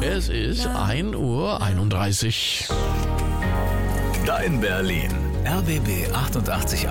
Es ist 1:31 Uhr. Dein Berlin. RBB 88.8.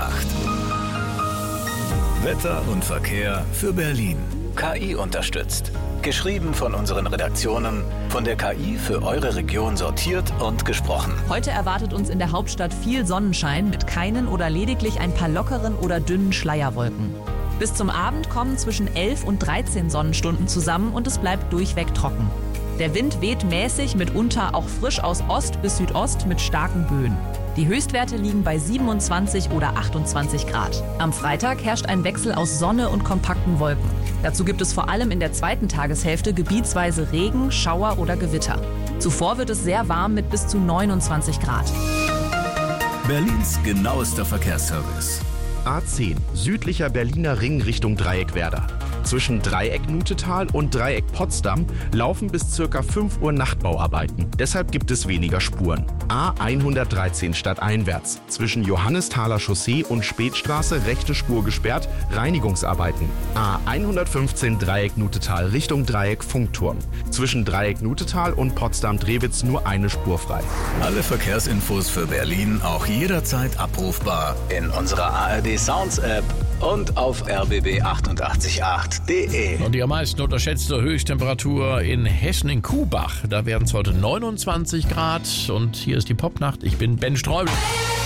Wetter und Verkehr für Berlin. KI unterstützt. Geschrieben von unseren Redaktionen, von der KI für eure Region sortiert und gesprochen. Heute erwartet uns in der Hauptstadt viel Sonnenschein mit keinen oder lediglich ein paar lockeren oder dünnen Schleierwolken. Bis zum Abend kommen zwischen 11 und 13 Sonnenstunden zusammen und es bleibt durchweg trocken. Der Wind weht mäßig, mitunter auch frisch aus Ost bis Südost mit starken Böen. Die Höchstwerte liegen bei 27 oder 28 Grad. Am Freitag herrscht ein Wechsel aus Sonne und kompakten Wolken. Dazu gibt es vor allem in der zweiten Tageshälfte gebietsweise Regen, Schauer oder Gewitter. Zuvor wird es sehr warm mit bis zu 29 Grad. Berlins genauester Verkehrsservice. A10, südlicher Berliner Ring Richtung Dreieckwerder. Zwischen Dreieck Nutetal und Dreieck Potsdam laufen bis ca. 5 Uhr Nachtbauarbeiten. Deshalb gibt es weniger Spuren. A113 stadteinwärts. Zwischen Johannesthaler Chaussee und Spätstraße rechte Spur gesperrt, Reinigungsarbeiten. A115 Dreieck Nutetal Richtung Dreieck Funkturm. Zwischen Dreieck Nutetal und Potsdam-Drewitz nur eine Spur frei. Alle Verkehrsinfos für Berlin auch jederzeit abrufbar in unserer ARD Sounds App und auf rbb888.de. Und die am meisten unterschätzte Höchsttemperatur in Hessen in Kuhbach. Da werden es heute 29 Grad und hier ist die Popnacht. Ich bin Ben Streubel.